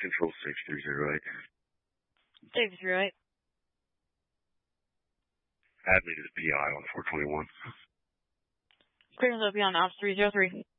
Control 6308. 6308. Add me to the PI on 421. Clearance will be on Ops 303.